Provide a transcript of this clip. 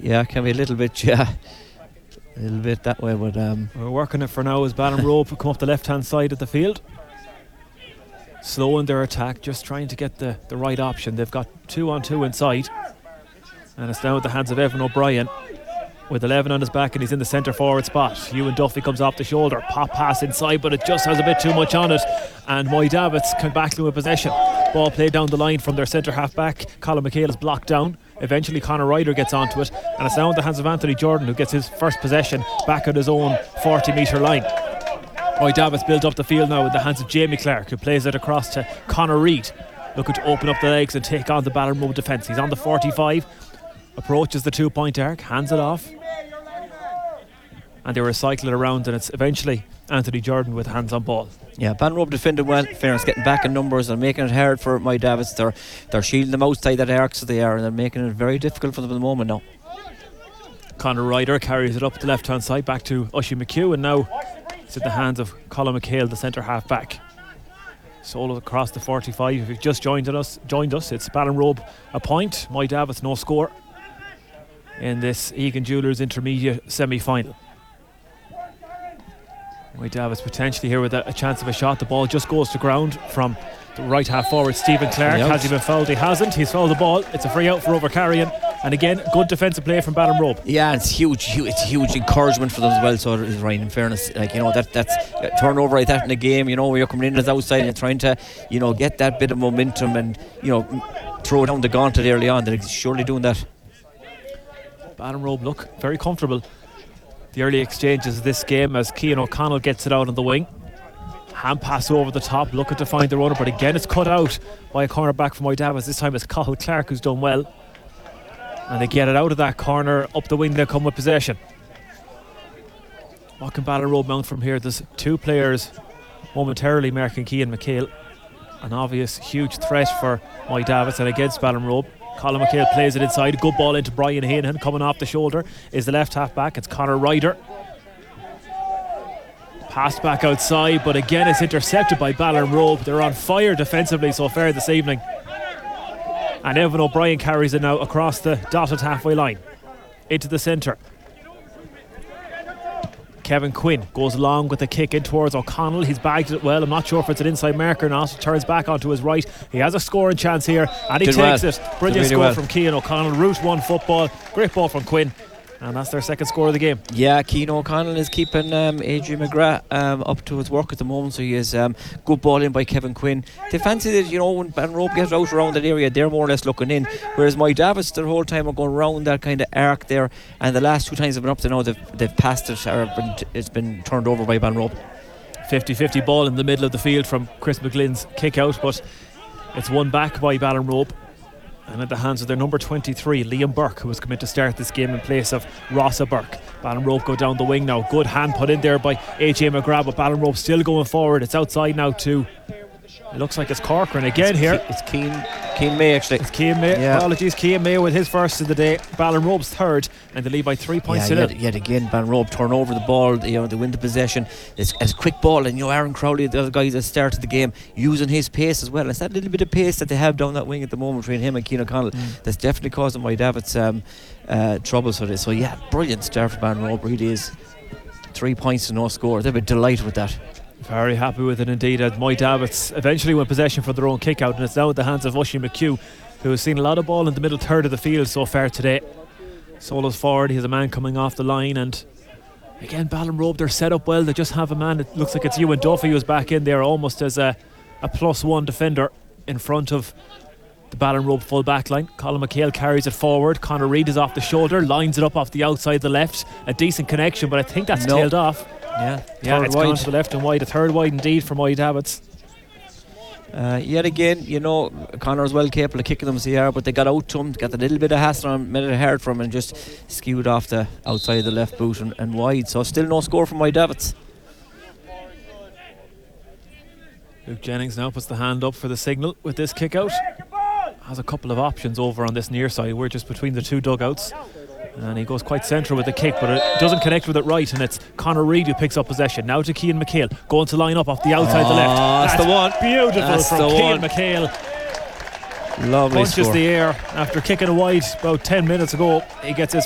Yeah, can be a little bit, a little bit that way, but we're working it for now as Ballinrobe come up the left hand side of the field, slow in their attack, just trying to get the right option. They've got 2-on-2 inside, and it's now at the hands of Evan O'Brien with 11 on his back, and he's in the centre forward spot. Ewan Duffy comes off the shoulder, pop pass inside, but it just has a bit too much on it, and Moy Davitz come back to with possession. Ball played down the line from their centre half back. Colin McHale is blocked down. Eventually Conor Ryder gets onto it, and it's now in the hands of Anthony Jordan, who gets his first possession back at his own 40 metre line. Moy Davitz builds up the field now in the hands of Jamie Clark, who plays it across to Conor Reid, looking to open up the legs and take on the Ballinrobe defence. He's on the 45, approaches the 2-point arc, hands it off, and they recycle it around, and it's eventually Anthony Jordan with hands on ball. Yeah, Ballinrobe defended well. Fairness, getting back in numbers and making it hard for Moy Davitz. They're shielding them outside that arc, so they are, and they're making it very difficult for them at the moment now. Conor Ryder carries it up the left hand side back to Ushie McHugh, and now it's in the hands of Colin McHale, the centre half back. Solo across the 45. If you've just joined us, it's Ballinrobe a point, Moy Davitz no score in this Egan Jewelers Intermediate semi-final. Moy Davitz potentially here with a chance of a shot. The ball just goes to ground from the right half forward Stephen Clark. Has he been fouled? He hasn't. He's fouled the ball. It's a free out for Overcarrion, and again good defensive play from Ballinrobe. Yeah, it's huge encouragement for them as well. So it is, Ryan, in fairness, like, you know, that's a turnover like that in a game, you know, where you're coming in as outside and you're trying to, you know, get that bit of momentum and, you know, throw down the gauntlet early on. They're surely doing that. Ballinrobe look very comfortable. The early exchanges of this game as Cian O'Connell gets it out on the wing. Hand pass over the top, looking to find the runner, but again it's cut out by a corner back from Moy Davitz. This time it's Cathal Clark who's done well, and they get it out of that corner. Up the wing they come with possession. What can Ballinrobe mount from here? There's two players momentarily marking Cian McHale, an obvious huge threat for Moy Davitz and against Ballinrobe. Colin McHale plays it inside. Good ball into Brian Hanahan. Coming off the shoulder is the left half back. It's Conor Ryder. Passed back outside, but again it's intercepted by Ballinrobe. They're on fire defensively so far this evening. And Evan O'Brien carries it now across the dotted halfway line into the centre. Kevin Quinn goes along with the kick in towards O'Connell. He's bagged it well. I'm not sure if it's an inside marker or not. He turns back onto his right. He has a scoring chance here, and he takes it. Brilliant score from Cian O'Connell. Route 1 football. Great ball from Quinn. And that's their second score of the game. Yeah, Cian O'Connell is keeping Adrian McGrath up to his work at the moment, so he is good ball in by Kevin Quinn. They fancy that, you know, when Ballinrobe gets out around that area, they're more or less looking in, whereas Moy Davitz the whole time are going around that kind of arc there, and the last two times they've been up to now they've passed it, or it's been turned over by Ballinrobe. 50-50 ball in the middle of the field from Chris McGlynn's kick out, but it's won back by Ballinrobe. And at the hands of their number 23, Liam Burke, who has come in to start this game in place of Rossa Burke. Ballinrobe go down the wing now. Good hand put in there by AJ McGrath, but Ballinrobe still going forward. It's outside now to, it looks like it's Corcoran again here. It's Cian May actually. It's Cian May. Yeah. Apologies, Cian May with his first of the day. Ballinrobe's third, and they lead by 3 points to yet again Ballinrobe turn over the ball, you know, they win the possession. It's a quick ball, and you know, Aaron Crowley, the other guy that started the game, using his pace as well. It's that little bit of pace that they have down that wing at the moment between him and Cian O'Connell that's definitely causing Moy Davitz troubles for this. So yeah, brilliant start for Ballinrobe. Really is. 3 points to no score. They'll be delighted with that. Very happy with it indeed. Moy Davitz eventually win possession for their own kick out, and it's now in the hands of Ushie McHugh, who has seen a lot of ball in the middle third of the field so far today. Solos forward, he has a man coming off the line, and again Ballinrobe, they're set up well. They just have a man, it looks like it's Ewan Duffy who's back in there almost as a +1 defender in front of the Ballinrobe full back line. Colin McHale carries it forward. Conor Reid is off the shoulder, lines it up off the outside the left. A decent connection, but I think that's tailed off. Yeah, it's gone to the left and wide. A third wide indeed for Moy Davitz. Yet again, you know, Conor's well capable of kicking them as they are, but they got out to him, got a little bit of hassle on him, made it hard for him, and just skewed off the outside of the left boot and wide. So still no score for Moy Davitz. Luke Jennings now puts the hand up for the signal with this kick out. Has a couple of options over on this near side. We're just between the two dugouts, and he goes quite central with the kick, but it doesn't connect with it right, and it's Conor Reid who picks up possession. Now to Cian McHale, going to line up off the outside the left. That's the one. Beautiful That's from Cian McHale. Lovely Punches score. the air after kicking it wide about 10 minutes ago. He gets his